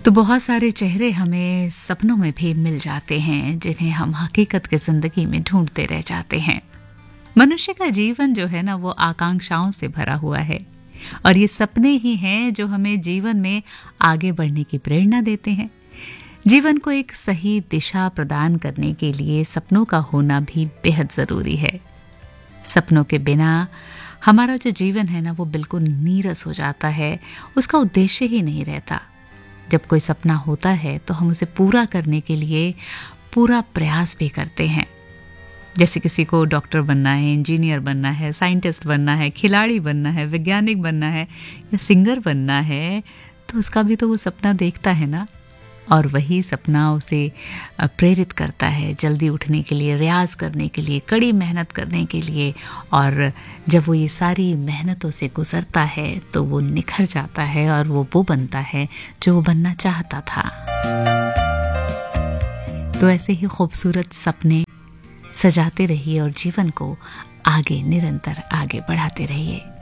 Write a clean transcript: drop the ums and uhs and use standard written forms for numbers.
तो बहुत सारे चेहरे हमें सपनों में भी मिल जाते हैं जिन्हें हम हकीकत की जिंदगी में ढूंढते रह जाते हैं। मनुष्य का जीवन जो है ना वो आकांक्षाओं से भरा हुआ है और ये सपने ही हैं जो हमें जीवन में आगे बढ़ने की प्रेरणा देते हैं। जीवन को एक सही दिशा प्रदान करने के लिए सपनों का होना भी बेहद जरूरी है। सपनों के बिना हमारा जो जीवन है ना वो बिल्कुल नीरस हो जाता है, उसका उद्देश्य ही नहीं रहता। जब कोई सपना होता है तो हम उसे पूरा करने के लिए पूरा प्रयास भी करते हैं। जैसे किसी को डॉक्टर बनना है, इंजीनियर बनना है, साइंटिस्ट बनना है, खिलाड़ी बनना है, वैज्ञानिक बनना है या सिंगर बनना है, तो उसका भी तो वो सपना देखता है ना, और वही सपना उसे प्रेरित करता है जल्दी उठने के लिए, रियाज करने के लिए, कड़ी मेहनत करने के लिए। और जब वो ये सारी मेहनतों से गुजरता है तो वो निखर जाता है और वो बनता है जो वो बनना चाहता था। तो ऐसे ही खूबसूरत सपने सजाते रहिए और जीवन को आगे निरंतर आगे बढ़ाते रहिए।